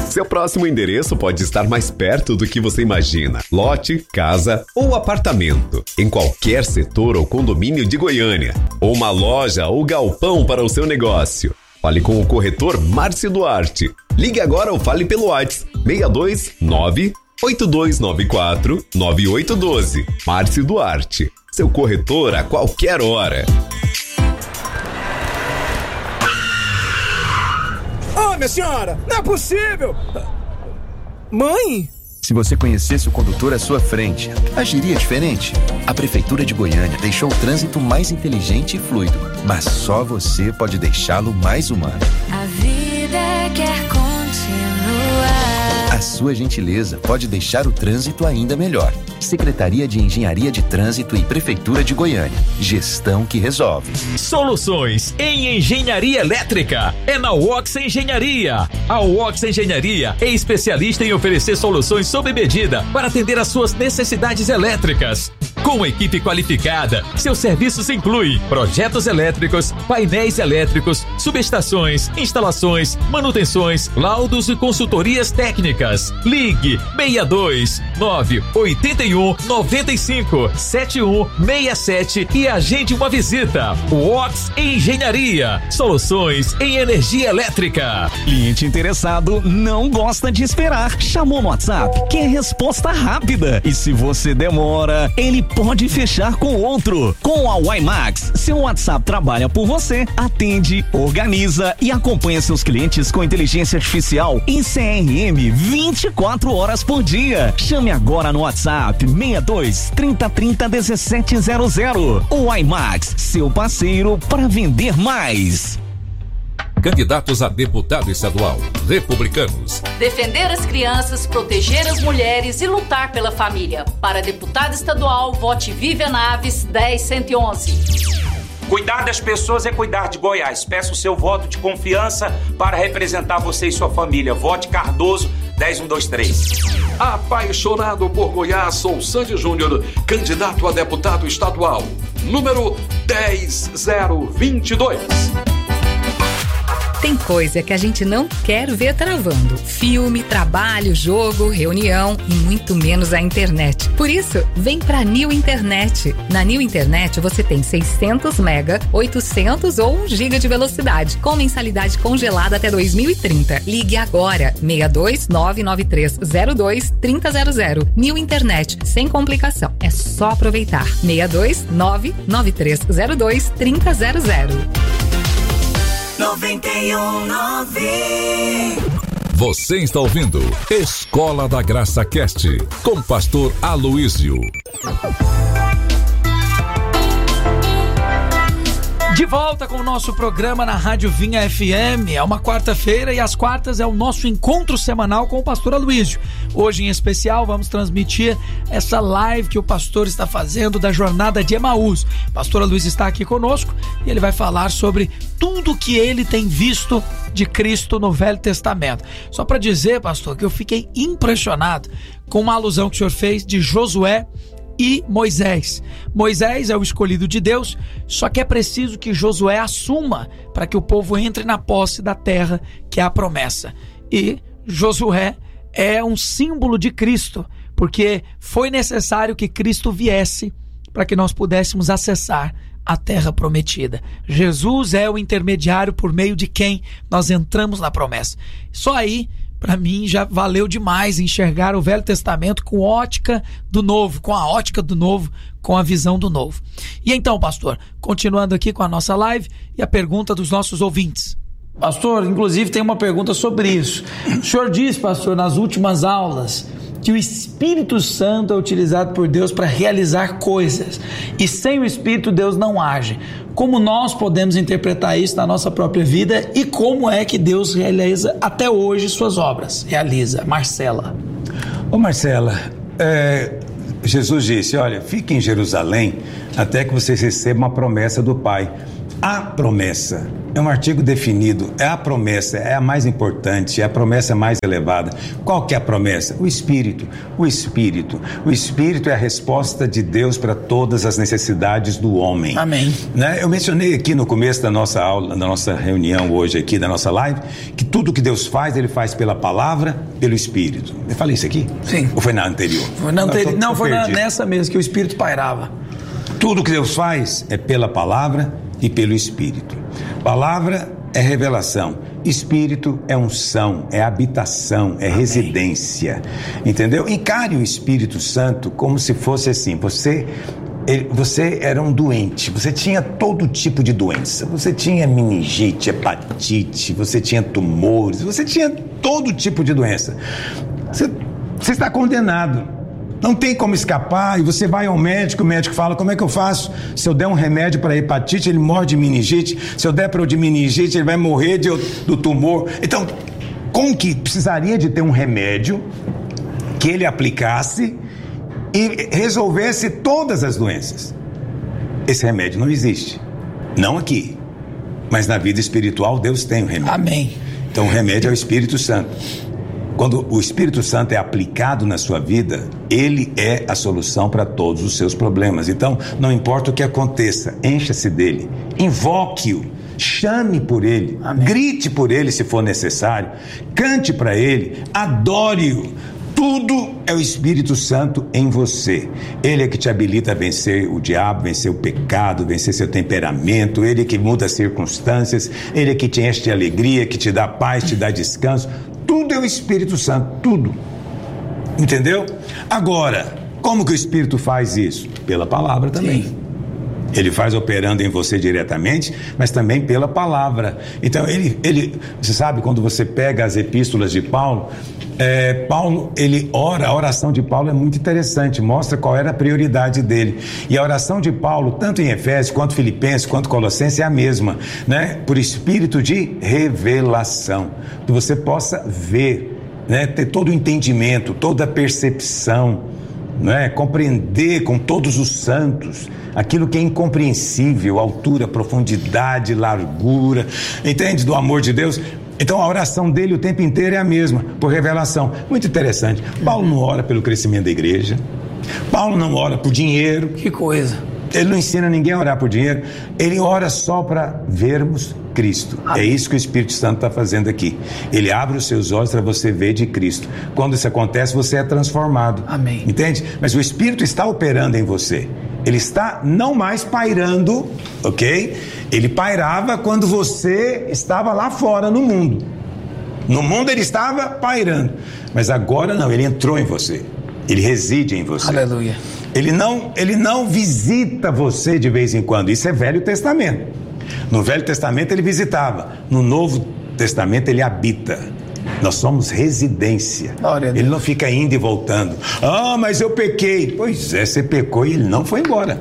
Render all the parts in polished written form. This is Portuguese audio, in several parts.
Seu próximo endereço pode estar mais perto do que você imagina. Lote, casa ou apartamento. Em qualquer setor ou condomínio de Goiânia. Ou uma loja ou galpão para o seu negócio. Fale com o corretor Márcio Duarte. Ligue agora ou fale pelo WhatsApp 629-8294-9812. Márcio Duarte, seu corretor a qualquer hora. Minha senhora, não é possível! Mãe? Se você conhecesse o condutor à sua frente, agiria diferente. A Prefeitura de Goiânia deixou o trânsito mais inteligente e fluido, mas só você pode deixá-lo mais humano. A vida quer continuar. A sua gentileza pode deixar o trânsito ainda melhor. Secretaria de Engenharia de Trânsito e Prefeitura de Goiânia. Gestão que resolve. Soluções em engenharia elétrica é na Wox Engenharia. A Wox Engenharia é especialista em oferecer soluções sob medida para atender às suas necessidades elétricas. Com equipe qualificada, seus serviços incluem projetos elétricos, painéis elétricos, subestações, instalações, manutenções, laudos e consultorias técnicas. Ligue 62 981 95 7167 e agende uma visita. Wox Engenharia, soluções em energia elétrica. Cliente interessado não gosta de esperar. Chamou no WhatsApp, quer resposta rápida. E se você demora, ele pode fechar com outro. Com a WiMax, seu WhatsApp trabalha por você, atende, organiza e acompanha seus clientes com inteligência artificial em CRM 24 horas por dia. Chame agora no WhatsApp 62 3030 1700. O WiMax, seu parceiro para vender mais. Candidatos a deputado estadual, republicanos. Defender as crianças, proteger as mulheres e lutar pela família. Para deputado estadual, vote Vivian Naves 10111. Cuidar das pessoas é cuidar de Goiás. Peço o seu voto de confiança para representar você e sua família. Vote Cardoso 10123. Apaixonado por Goiás, sou Sandy Júnior, candidato a deputado estadual. Número 10022. Tem coisa que a gente não quer ver travando. Filme, trabalho, jogo, reunião e muito menos a internet. Por isso, vem pra New Internet. Na New Internet você tem 600 mega, 800 ou 1 giga de velocidade, com mensalidade congelada até 2030. Ligue agora, 62 99302 3000. New Internet, sem complicação. É só aproveitar. 62 99302 3000. 91.9. Você está ouvindo Escola da Graça Cast com pastor Aloísio. De volta com o nosso programa na Rádio Vinha FM. É uma quarta-feira e às quartas é o nosso encontro semanal com o pastor Aloísio. Hoje em especial vamos transmitir essa live que o pastor está fazendo da jornada de Emaús. O pastor Aloísio está aqui conosco e ele vai falar sobre tudo que ele tem visto de Cristo no Velho Testamento. Só para dizer, pastor, que eu fiquei impressionado com uma alusão que o senhor fez de Josué e Moisés. Moisés é o escolhido de Deus, só que é preciso que Josué assuma para que o povo entre na posse da terra, que é a promessa. E Josué é um símbolo de Cristo, porque foi necessário que Cristo viesse para que nós pudéssemos acessar a terra prometida. Jesus é o intermediário por meio de quem nós entramos na promessa. Só aí, para mim, já valeu demais enxergar o Velho Testamento com ótica do Novo, com a ótica do Novo, com a visão do Novo. E então, pastor, continuando aqui com a nossa live e a pergunta dos nossos ouvintes. Pastor, inclusive tem uma pergunta sobre isso. O senhor disse, pastor, nas últimas aulas, que o Espírito Santo é utilizado por Deus para realizar coisas. E sem o Espírito, Deus não age. Como nós podemos interpretar isso na nossa própria vida e como é que Deus realiza até hoje suas obras? Realiza. Marcela. Ô Marcela, Jesus disse, olha, fique em Jerusalém até que vocês recebam a promessa do Pai. A promessa. É um artigo definido, é a promessa, é a mais importante, é a promessa mais elevada. Qual que é a promessa? O Espírito. O Espírito. O Espírito é a resposta de Deus para todas as necessidades do homem. Amém. Né? Eu mencionei aqui no começo da nossa aula, da nossa reunião hoje aqui, da nossa live, que tudo que Deus faz, Ele faz pela palavra, pelo Espírito. Eu falei isso aqui? Sim. Ou foi na anterior? Foi na anterior. Não, foi nessa mesmo que o Espírito pairava. Tudo que Deus faz é pela palavra e pelo Espírito. Palavra é revelação, Espírito é unção, é habitação, é residência, entendeu? Encare o Espírito Santo como se fosse assim, você era um doente, você tinha todo tipo de doença, você tinha meningite, hepatite, você tinha tumores, você tinha todo tipo de doença, você está condenado. Não tem como escapar, e você vai ao médico, o médico fala, como é que eu faço? Se eu der um remédio para hepatite, ele morre de meningite. Se eu der para o de meningite, ele vai morrer do tumor. Então, como que precisaria de ter um remédio que ele aplicasse e resolvesse todas as doenças? Esse remédio não existe. Não aqui. Mas na vida espiritual, Deus tem um remédio. Amém. Então, o remédio é o Espírito Santo. Quando o Espírito Santo é aplicado na sua vida, ele é a solução para todos os seus problemas. Então, não importa o que aconteça, encha-se dele, invoque-o, chame por ele, amém, grite por ele se for necessário, cante para ele, adore-o. Tudo é o Espírito Santo em você. Ele é que te habilita a vencer o diabo, vencer o pecado, vencer seu temperamento. Ele é que muda as circunstâncias. Ele é que te enche de alegria, que te dá paz, te dá descanso. Tudo é o Espírito Santo, tudo. Entendeu? Agora, como que o Espírito faz isso? Pela palavra também. Sim. Ele faz operando em você diretamente, mas também pela palavra. Então, você sabe, quando você pega as epístolas de Paulo, ele ora, a oração de Paulo é muito interessante, mostra qual era a prioridade dele. E a oração de Paulo, tanto em Efésios, quanto Filipenses, quanto Colossenses, é a mesma, né? Por espírito de revelação, que você possa ver, né? Ter todo o entendimento, toda a percepção, né? Compreender com todos os santos aquilo que é incompreensível, altura, profundidade, largura, entende? Do amor de Deus. Então a oração dele o tempo inteiro é a mesma, por revelação. Muito interessante. Paulo não ora pelo crescimento da igreja, Paulo não ora por dinheiro. Que coisa. Ele não ensina ninguém a orar por dinheiro, ele ora só para vermos Cristo. É isso que o Espírito Santo está fazendo aqui. Ele abre os seus olhos para você ver de Cristo. Quando isso acontece, você é transformado. Amém. Entende? Mas o Espírito está operando em você. Ele está não mais pairando, ok? Ele pairava quando você estava lá fora no mundo. No mundo ele estava pairando. Mas agora não, ele entrou em você. Ele reside em você. Aleluia. Ele não visita você de vez em quando. Isso é Velho Testamento. No Velho Testamento ele visitava. No Novo Testamento ele habita. Nós somos residência. Ele não fica indo e voltando. Ah, mas eu pequei. Pois é, você pecou e ele não foi embora.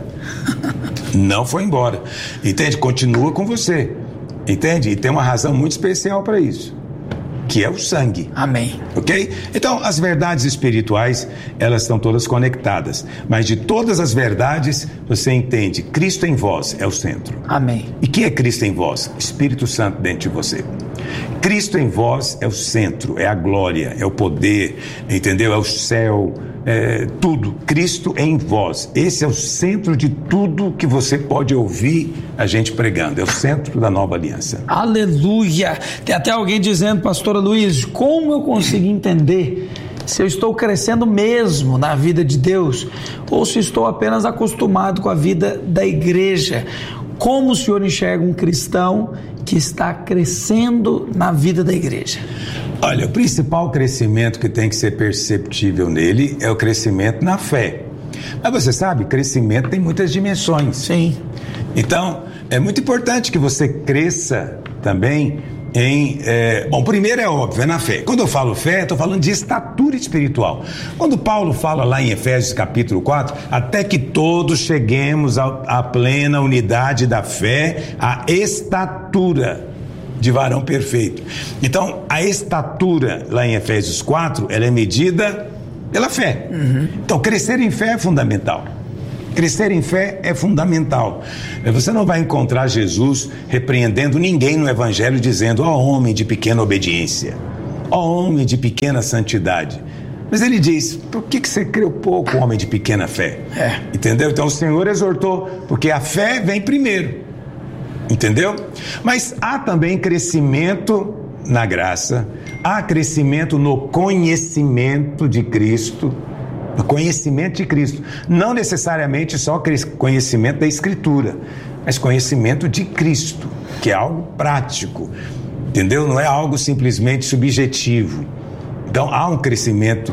Não foi embora. Entende? Continua com você. Entende? E tem uma razão muito especial para isso, que é o sangue. Amém. Ok? Então, as verdades espirituais, elas estão todas conectadas. Mas de todas as verdades, você entende, Cristo em vós é o centro. Amém. E que é Cristo em vós? Espírito Santo dentro de você. Cristo em vós é o centro, é a glória, é o poder, entendeu? É o céu, é tudo. Cristo em vós. Esse é o centro de tudo que você pode ouvir a gente pregando. É o centro da nova aliança. Aleluia! Tem até alguém dizendo, pastora Luiz, como eu consigo entender se eu estou crescendo mesmo na vida de Deus ou se estou apenas acostumado com a vida da igreja? Como o senhor enxerga um cristão que está crescendo na vida da igreja? Olha, o principal crescimento que tem que ser perceptível nele é o crescimento na fé. Mas você sabe, crescimento tem muitas dimensões. Sim. Então, é muito importante que você cresça também bom, primeiro é óbvio, é na fé. Quando eu falo fé, estou falando de estatura espiritual. Quando Paulo fala lá em Efésios capítulo 4, até que todos cheguemos à plena unidade da fé, à estatura de varão perfeito. Então, a estatura lá em Efésios 4, ela é medida pela fé. Então, crescer em fé é fundamental. Crescer em fé é fundamental. Você não vai encontrar Jesus repreendendo ninguém no Evangelho dizendo: ó homem de pequena obediência, ó homem de pequena santidade. Mas ele diz: por que você creu pouco, homem de pequena fé? Entendeu? Então o Senhor exortou, porque a fé vem primeiro. Entendeu? Mas há também crescimento na graça, há crescimento no conhecimento de Cristo. O conhecimento de Cristo, não necessariamente só conhecimento da Escritura, mas conhecimento de Cristo, que é algo prático, entendeu? Não é algo simplesmente subjetivo. Então há um crescimento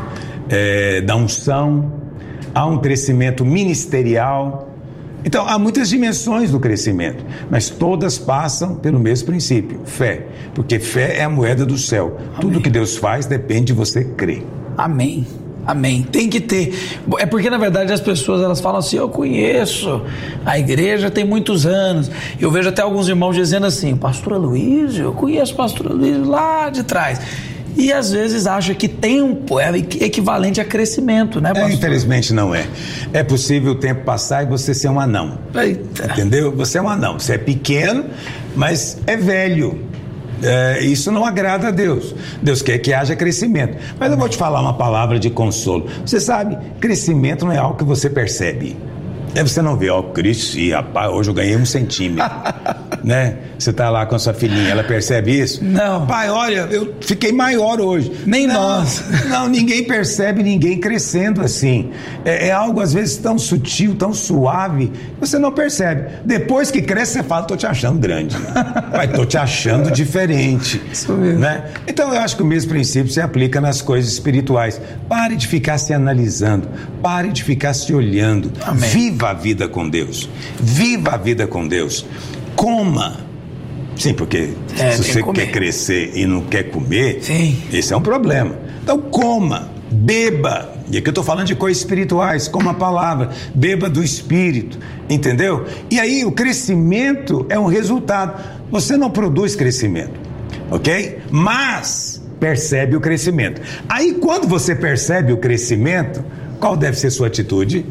da unção, há um crescimento ministerial. Então há muitas dimensões do crescimento, mas todas passam pelo mesmo princípio: fé, porque fé é a moeda do céu. Amém. Tudo que Deus faz depende de você crer. Amém. Amém. Tem que ter. É porque, na verdade, as pessoas, elas falam assim: eu conheço a igreja tem muitos anos. Eu vejo até alguns irmãos dizendo assim: pastor Aloysio, eu conheço o pastor Aloysio lá de trás. E às vezes acha que tempo é equivalente a crescimento, né, pastor? Infelizmente não é. É possível o tempo passar e você ser um anão. Eita. Entendeu? Você é um anão. Você é pequeno, mas é velho. Isso não agrada a Deus. Deus quer que haja crescimento. Mas eu vou te falar uma palavra de consolo. Você sabe, crescimento não é algo que você percebe. Você não vê: ó, cresci, rapaz, hoje eu ganhei 1 centímetro. Né? Você tá lá com a sua filhinha, ela percebe isso? Não. Pai, olha, eu fiquei maior hoje. Nem nós. Não, ninguém percebe ninguém crescendo assim. É algo às vezes tão sutil, tão suave, você não percebe. Depois que cresce, você fala: tô te achando grande. Pai, tô te achando diferente. Isso mesmo. Né? Então eu acho que o mesmo princípio se aplica nas coisas espirituais. Pare de ficar se analisando, pare de ficar se olhando. Amém. Viva a vida com Deus. Viva a vida com Deus. Coma. Sim, porque se você quer crescer e não quer comer, sim, esse é um problema. Então coma, beba. E aqui eu estou falando de coisas espirituais, coma a palavra, beba do Espírito, entendeu? E aí o crescimento é um resultado. Você não produz crescimento, ok? Mas percebe o crescimento. Aí quando você percebe o crescimento, qual deve ser sua atitude?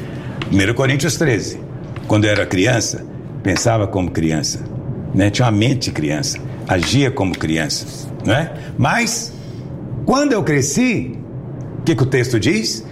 1 Coríntios 13. Quando eu era criança, pensava como criança, né? Tinha uma mente de criança, agia como criança, né? Mas quando eu cresci, o que o texto diz?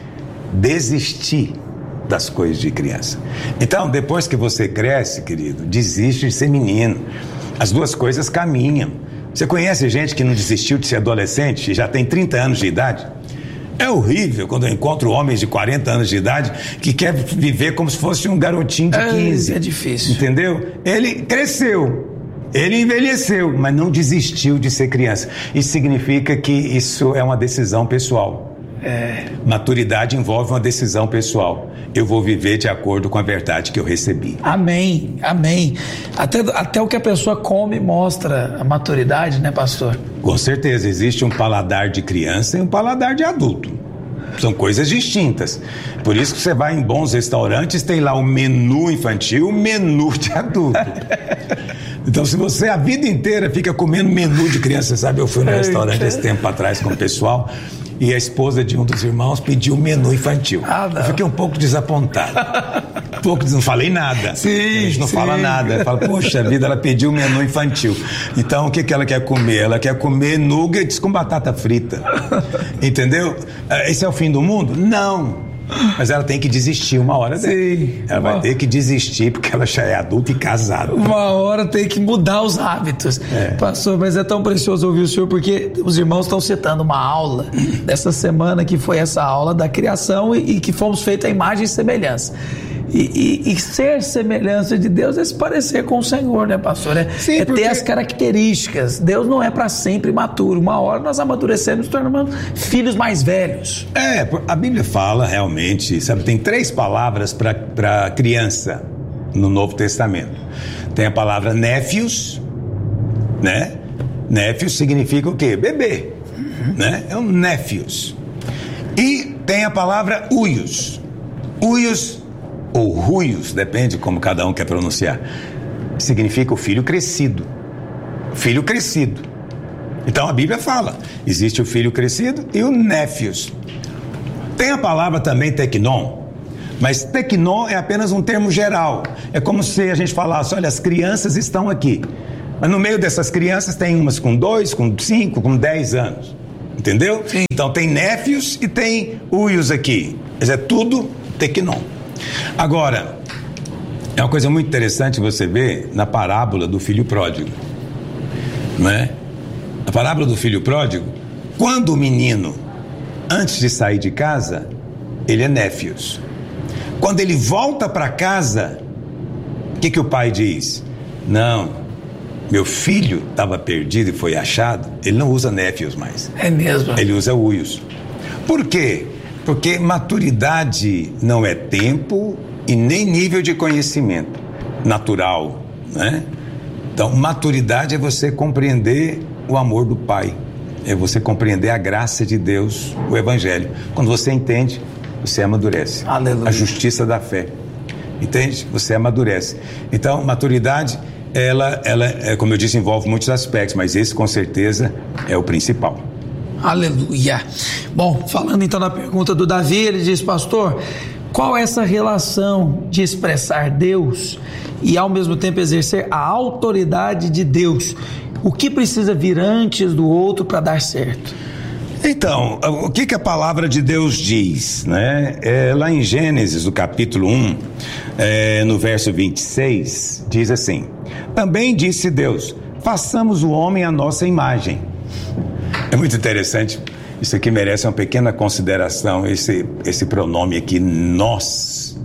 Desisti das coisas de criança. Então, depois que você cresce, querido, desiste de ser menino. As duas coisas caminham. Você conhece gente que não desistiu de ser adolescente e já tem 30 anos de idade? É horrível quando eu encontro homens de 40 anos de idade que quer viver como se fosse um garotinho de 15. É difícil. Entendeu? Ele cresceu, ele envelheceu, mas não desistiu de ser criança. Isso significa que isso é uma decisão pessoal. Maturidade envolve uma decisão pessoal. Eu vou viver de acordo com a verdade que eu recebi. Amém, amém. Até o que a pessoa come mostra a maturidade, né, pastor? Com certeza, existe um paladar de criança e um paladar de adulto. São coisas distintas. Por isso que você vai em bons restaurantes, tem lá o menu infantil, o menu de adulto. Então, se você a vida inteira fica comendo menu de criança, sabe? Eu fui no restaurante esse tempo atrás com o pessoal e a esposa de um dos irmãos pediu o menu infantil. Eu fiquei um pouco desapontado. Não falei nada. Sim, a gente não fala nada. Fala: poxa vida, ela pediu o menu infantil. Então, o que ela quer comer? Ela quer comer nuggets com batata frita. Entendeu? Esse é o fim do mundo? Não. Mas ela tem que desistir uma hora dela. Sim. Ela vai ter que desistir porque ela já é adulta e casada. Uma hora tem que mudar os hábitos. Pastor, mas é tão precioso ouvir o senhor, porque os irmãos estão citando uma aula dessa semana, que foi essa aula da criação e que fomos feitos à imagem e semelhança. E ser semelhança de Deus é se parecer com o Senhor, né, pastor? Sim, ter as características. Deus não é para sempre maturo. Uma hora nós amadurecemos, nos tornamos filhos mais velhos. A Bíblia fala realmente, sabe, tem 3 palavras para criança no Novo Testamento. Tem a palavra néfios, né? Néfios significa o quê? Bebê, né? É um néfios. E tem a palavra uios. Uios ou ruios, depende como cada um quer pronunciar, significa o filho crescido. Filho crescido. Então a Bíblia fala, existe o filho crescido e o néfios. Tem a palavra também teknon. Mas teknon é apenas um termo geral. É como se a gente falasse, olha, as crianças estão aqui. Mas no meio dessas crianças tem umas com 2, com 5, com 10 anos. Entendeu? Sim. Então tem néfios e tem uios aqui. Mas é tudo teknon. Agora, é uma coisa muito interessante você ver na parábola do filho pródigo. Não é? A parábola do filho pródigo, quando o menino, antes de sair de casa, ele é néfios. Quando ele volta para casa, o que o pai diz? Não, meu filho estava perdido e foi achado. Ele não usa néfios mais. É mesmo? Ele usa uios. Por quê? Porque maturidade não é tempo e nem nível de conhecimento natural, né? Então, maturidade é você compreender o amor do Pai, é você compreender a graça de Deus, o Evangelho. Quando você entende, você amadurece. Aleluia. A justiça da fé, entende? Você amadurece. Então, maturidade, ela, como eu disse, envolve muitos aspectos, mas esse com certeza é o principal. Aleluia. Bom, falando então da pergunta do Davi, ele diz, pastor, qual é essa relação de expressar Deus e ao mesmo tempo exercer a autoridade de Deus? O que precisa vir antes do outro para dar certo? Então, o que a palavra de Deus diz, né? Lá em Gênesis, no capítulo 1, no verso 26, diz assim: também disse Deus, façamos o homem à nossa imagem. É muito interessante, isso aqui merece uma pequena consideração, esse pronome aqui, nós.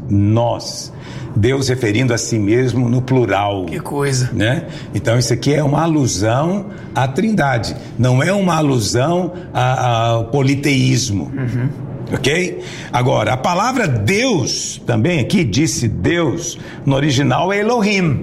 Deus referindo a si mesmo no plural. Que coisa. Né? Então isso aqui é uma alusão à Trindade, não é uma alusão ao politeísmo. Ok? Agora, a palavra Deus, também aqui disse Deus, no original é Elohim.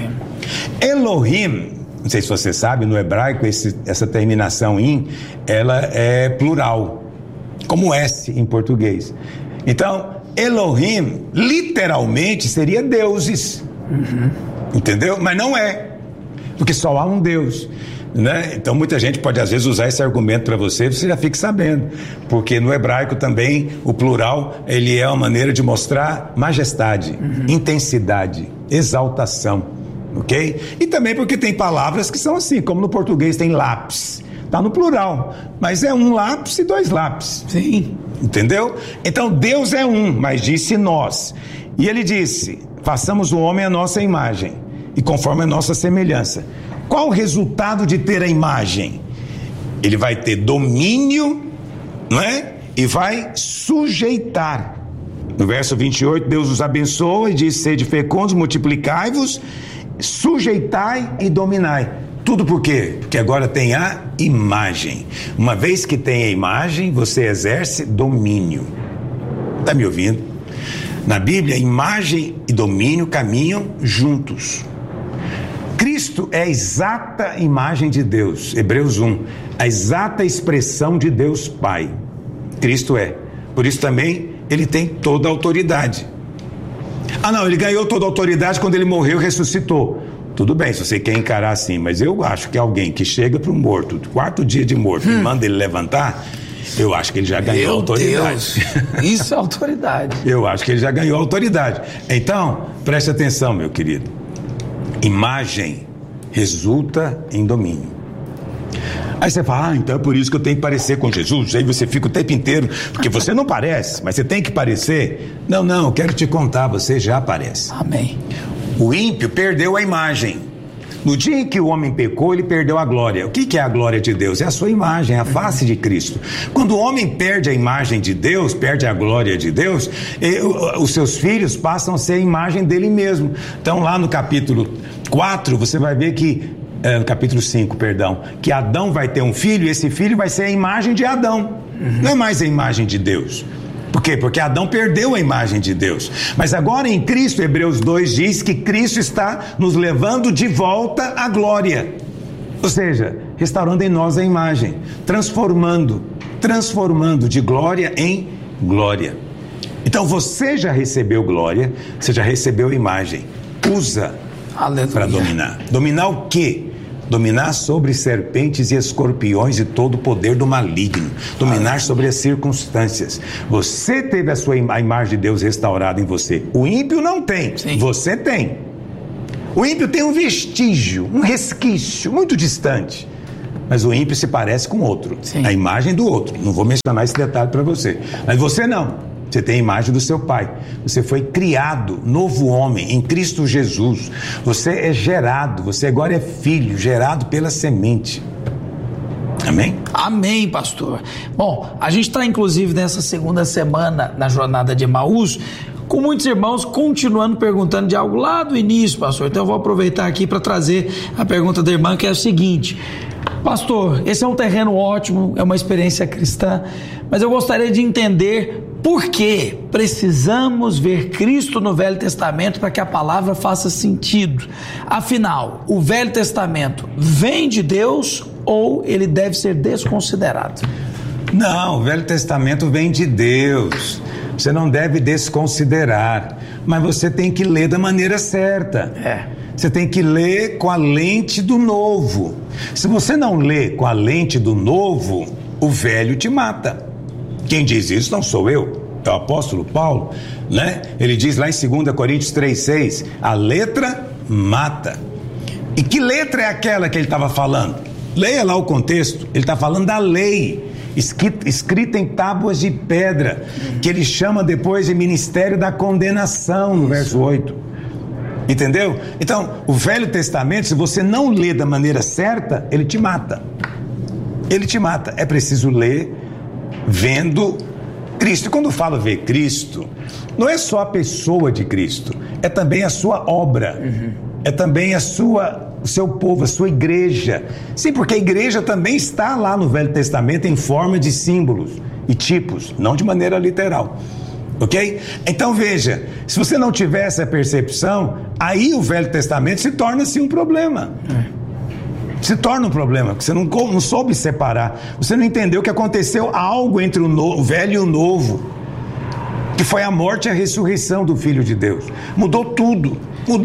Elohim, não sei se você sabe, no hebraico essa terminação in, ela é plural, como S em português. Então, Elohim, literalmente, seria deuses. Entendeu? Mas não é, porque só há um Deus, né? Então muita gente pode às vezes usar esse argumento para você já fique sabendo, porque no hebraico também o plural, ele é uma maneira de mostrar majestade, intensidade, exaltação, ok? E também porque tem palavras que são assim, como no português tem lápis, está no plural, mas é um lápis e dois lápis. Sim. Entendeu? Então Deus é um, mas disse nós. E ele disse, façamos o homem à nossa imagem e conforme a nossa semelhança. Qual o resultado de ter a imagem? Ele vai ter domínio, não é? E vai sujeitar. No verso 28, Deus os abençoa e diz, sede fecundos, multiplicai-vos, sujeitai e dominai. Tudo por quê? Porque agora tem a imagem. Uma vez que tem a imagem, você exerce domínio. Está me ouvindo? Na Bíblia, imagem e domínio caminham juntos. Cristo é a exata imagem de Deus. Hebreus 1. A exata expressão de Deus Pai. Cristo é. Por isso também ele tem toda a autoridade. Ah não, ele ganhou toda a autoridade quando ele morreu e ressuscitou. Tudo bem, se você quer encarar assim, mas eu acho que alguém que chega para um morto, 4º dia de morto, e manda ele levantar, eu acho que ele já ganhou autoridade. Deus, isso é autoridade. Eu acho que ele já ganhou autoridade. Então, preste atenção, meu querido. Imagem resulta em domínio. Aí você fala, então é por isso que eu tenho que parecer com Jesus. Aí você fica o tempo inteiro, porque você não parece, mas você tem que parecer. Não, eu quero te contar, você já parece. Amém. O ímpio perdeu a imagem. No dia em que o homem pecou, ele perdeu a glória. O que é a glória de Deus? É a sua imagem, a face de Cristo. Quando o homem perde a imagem de Deus, perde a glória de Deus, os seus filhos passam a ser a imagem dele mesmo. Então lá no capítulo 4, você vai ver que, no capítulo 5, perdão, que Adão vai ter um filho e esse filho vai ser a imagem de Adão. Não é mais a imagem de Deus. Por quê? Porque Adão perdeu a imagem de Deus. Mas agora em Cristo, Hebreus 2 diz que Cristo está nos levando de volta à glória. Ou seja, restaurando em nós a imagem, transformando de glória em glória. Então você já recebeu glória, você já recebeu imagem. Usa para dominar. Dominar o quê? dominar sobre serpentes e escorpiões e todo o poder do maligno, dominar sobre as circunstâncias. Você teve a imagem de Deus restaurada em você. O ímpio não tem. Sim. Você tem. O ímpio tem um vestígio, um resquício muito distante. Mas o ímpio se parece com outro. Sim. A imagem do outro. Não vou mencionar esse detalhe para você. Mas você não. Você tem a imagem do seu pai. Você foi criado, novo homem, em Cristo Jesus. Você é gerado, você agora é filho, gerado pela semente. Amém? Amém, pastor. Bom, a gente está inclusive nessa segunda semana na jornada de Emaús, com muitos irmãos continuando perguntando de algo lá do início, pastor. Então eu vou aproveitar aqui para trazer a pergunta da irmã, que é o seguinte: pastor, esse é um terreno ótimo, é uma experiência cristã, mas eu gostaria de entender por que precisamos ver Cristo no Velho Testamento para que a palavra faça sentido. Afinal, o Velho Testamento vem de Deus ou ele deve ser desconsiderado? Não, o Velho Testamento vem de Deus. Você não deve desconsiderar, mas você tem que ler da maneira certa. Você tem que ler com a lente do novo. Se você não lê com a lente do novo, o velho te mata. Quem diz isso não sou eu, é o apóstolo Paulo, né? Ele diz lá em 2 Coríntios 3,6, a letra mata. E que letra é aquela que ele estava falando? Leia lá o contexto. Ele está falando da lei escrita em tábuas de pedra, que ele chama depois de ministério da condenação, no verso 8. Entendeu? Então, o Velho Testamento, se você não lê da maneira certa, ele te mata. Ele te mata. É preciso ler vendo Cristo. E quando eu falo ver Cristo, não é só a pessoa de Cristo, é também a sua obra, é também o seu povo, a sua igreja. Sim, porque a igreja também está lá no Velho Testamento em forma de símbolos e tipos, não de maneira literal. Ok? Então veja, se você não tiver essa percepção, aí o Velho Testamento se torna-se um problema. Se torna um problema, porque você não soube separar. Você não entendeu que aconteceu algo entre o velho e o novo, que foi a morte e a ressurreição do Filho de Deus. Mudou tudo.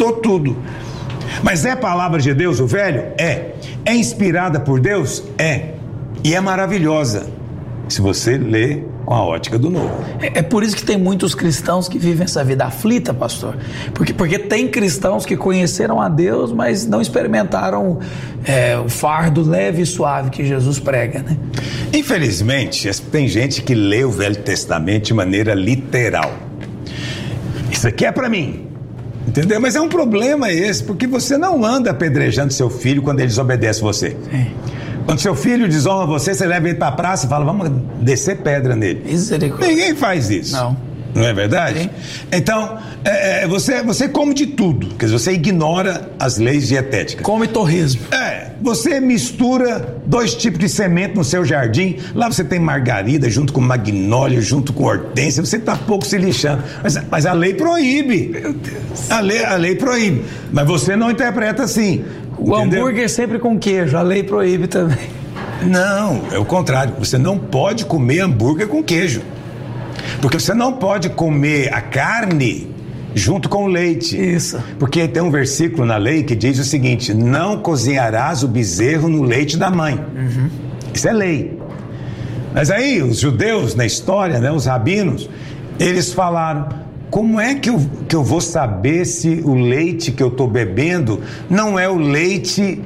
Mas é palavra de Deus o velho? É. É inspirada por Deus? É. E é maravilhosa, se você lê com a ótica do novo. É por isso que tem muitos cristãos que vivem essa vida aflita, pastor. Porque tem cristãos que conheceram a Deus, mas não experimentaram o fardo leve e suave que Jesus prega, né? Infelizmente, tem gente que lê o Velho Testamento de maneira literal. Isso aqui é para mim. Entendeu? Mas é um problema esse, porque você não anda apedrejando seu filho quando ele desobedece você. Sim. Quando seu filho desonra você, você leva ele para a praça e fala, vamos descer pedra nele. Ninguém faz isso. Não é verdade? Sim. Então, você come de tudo, quer dizer, você ignora as leis dietéticas. Come torresmo. Você mistura 2 tipos de semente no seu jardim, lá você tem margarida junto com magnólia, junto com hortênsia, você está pouco se lixando, mas a lei proíbe. Meu Deus. A lei proíbe, mas você não interpreta assim. O hambúrguer sempre com queijo, a lei proíbe também. Não, é o contrário, você não pode comer hambúrguer com queijo. Porque você não pode comer a carne junto com o leite. Isso. Porque tem um versículo na lei que diz o seguinte: não cozinharás o bezerro no leite da mãe. Isso é lei. Mas aí os judeus na história, né, os rabinos, eles falaram, como é que eu vou saber se o leite que eu estou bebendo não é o leite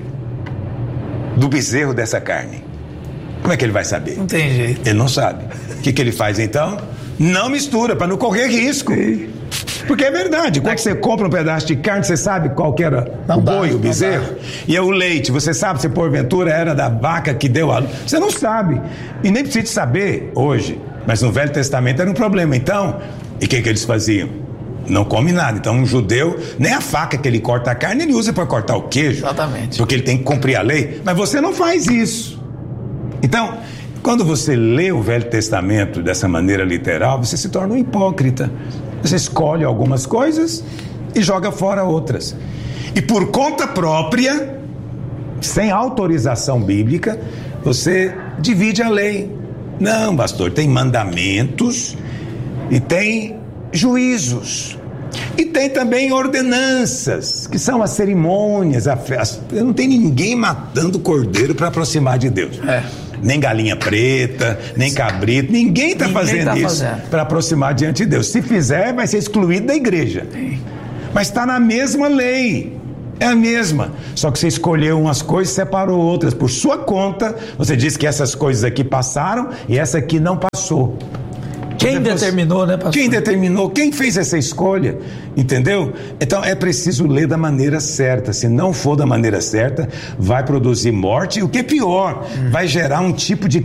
do bezerro dessa carne? Como é que ele vai saber? Não tem jeito. Ele não sabe. O que ele faz então? Não mistura, para não correr risco. Sim. Porque é verdade, quando você compra um pedaço de carne, você sabe qual que era o boi, o bezerro? E é o leite, você sabe se porventura era da vaca que deu a luz? Você não sabe. E nem precisa saber hoje. Mas no Velho Testamento era um problema. Então, e o que eles faziam? Não come nada. Então um judeu, nem a faca que ele corta a carne, ele usa para cortar o queijo. Exatamente. Porque ele tem que cumprir a lei. Mas você não faz isso. Então, quando você lê o Velho Testamento dessa maneira literal, você se torna um hipócrita. Você escolhe algumas coisas e joga fora outras. E por conta própria, sem autorização bíblica, você divide a lei. Não, pastor, tem mandamentos e tem juízos. E tem também ordenanças, que são as cerimônias. Não tem ninguém matando cordeiro para aproximar de Deus. Nem galinha preta, nem cabrito, ninguém está fazendo isso para aproximar diante de Deus. Se fizer, vai ser excluído da igreja. Mas está na mesma lei. É a mesma, só que você escolheu umas coisas e separou outras. Por sua conta, você disse que essas coisas aqui passaram e essa aqui não passou. Quem determinou, né, pastor? Quem determinou? Quem fez essa escolha? Entendeu? Então é preciso ler da maneira certa. Se não for da maneira certa, vai produzir morte e o que é pior, vai gerar um tipo de